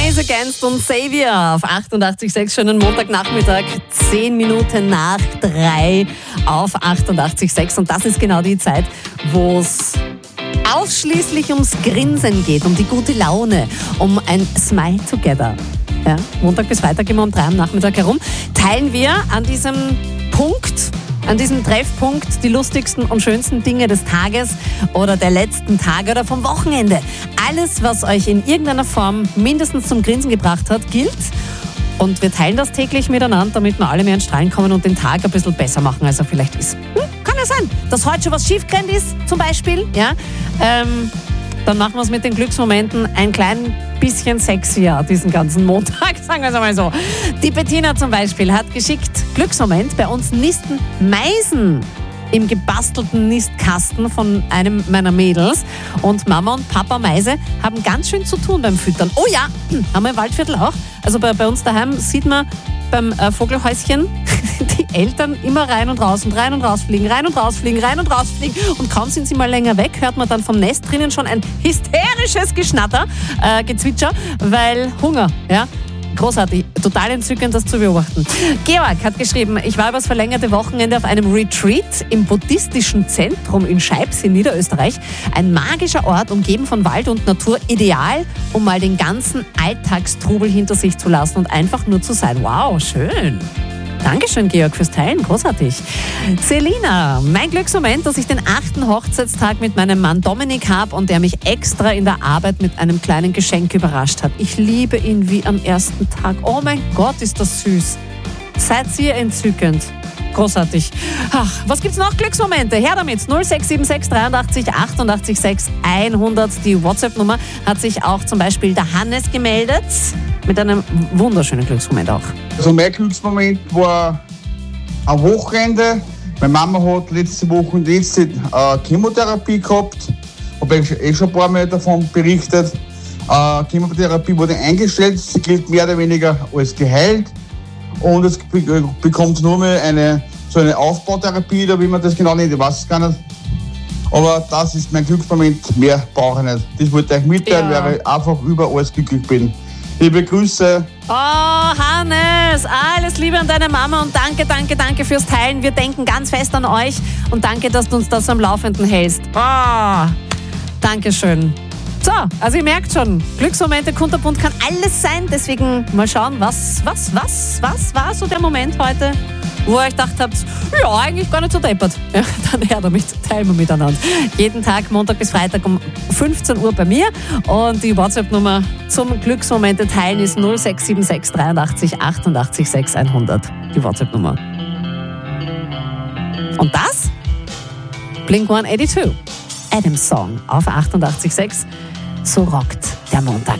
Rise Against und Xavier auf 88,6. Schönen Montagnachmittag, 10 Minuten nach 3 auf 88,6. Und das ist genau die Zeit, wo es ausschließlich ums Grinsen geht, um die gute Laune, um ein Smile Together. Ja, Montag bis Freitag immer um 3 am Nachmittag herum, teilen wir an diesem Punkt, an diesem Treffpunkt die lustigsten und schönsten Dinge des Tages oder der letzten Tage oder vom Wochenende. Alles, was euch in irgendeiner Form mindestens zum Grinsen gebracht hat, gilt. Und wir teilen das täglich miteinander, damit wir alle mehr ins Strahlen kommen und den Tag ein bisschen besser machen, als er vielleicht ist. Kann ja sein, dass heute schon was schiefgegangen ist, zum Beispiel. Ja? Dann machen wir es mit den Glücksmomenten ein klein bisschen sexier diesen ganzen Montag, sagen wir es einmal so. Die Bettina zum Beispiel hat geschickt, Glücksmoment, bei uns nisten Meisen im gebastelten Nistkasten von einem meiner Mädels. Und Mama und Papa Meise haben ganz schön zu tun beim Füttern. Oh ja, haben wir im Waldviertel auch. Also bei uns daheim sieht man beim Vogelhäuschen die Eltern immer rein und raus fliegen, rein und rausfliegen. Und kaum sind sie mal länger weg, hört man dann vom Nest drinnen schon ein hysterisches Geschnatter, Gezwitscher, weil Hunger, ja. Großartig, total entzückend, das zu beobachten. Georg hat geschrieben, ich war übers verlängerte Wochenende auf einem Retreat im buddhistischen Zentrum in Scheibs in Niederösterreich. Ein magischer Ort, umgeben von Wald und Natur, ideal, um mal den ganzen Alltagstrubel hinter sich zu lassen und einfach nur zu sein. Wow, schön. Dankeschön, Georg, fürs Teilen. Großartig. Selina, mein Glücksmoment, dass ich den 8. Hochzeitstag mit meinem Mann Dominik habe und der mich extra in der Arbeit mit einem kleinen Geschenk überrascht hat. Ich liebe ihn wie am ersten Tag. Oh mein Gott, ist das süß. Seid ihr entzückend. Großartig. Ach, was gibt's noch? Glücksmomente. Her damit. 0676 83 88 6 100. Die WhatsApp-Nummer hat sich auch zum Beispiel der Hannes gemeldet. Mit einem wunderschönen Glücksmoment auch. Also mein Glücksmoment war am Wochenende. Meine Mama hat letzte Woche Chemotherapie gehabt. Habe ich schon ein paar Mal davon berichtet. Chemotherapie wurde eingestellt. Sie gilt mehr oder weniger als geheilt. Und jetzt bekommt nur mehr eine Aufbautherapie, oder wie man das genau nennt, ich weiß es gar nicht. Aber das ist mein Glücksmoment, mehr brauche ich nicht. Das wollte ich euch mitteilen, weil ich einfach über alles glücklich bin. Liebe Grüße. Oh, Hannes, alles Liebe an deine Mama und danke fürs Teilen. Wir denken ganz fest an euch und danke, dass du uns das am Laufenden hältst. Oh, Dankeschön. So, also ihr merkt schon, Glücksmomente, kunterbunt kann alles sein. Deswegen mal schauen, was war so der Moment heute, wo ihr euch gedacht habt, ja, eigentlich gar nicht so deppert. Ja, dann her damit, teilen wir miteinander. Jeden Tag, Montag bis Freitag um 15 Uhr bei mir. Und die WhatsApp-Nummer zum Glücksmomente teilen ist 0676 83 88 6 100. Die WhatsApp-Nummer. Und das? Blink-182. Adams Song auf 88,6. So rockt der Montag.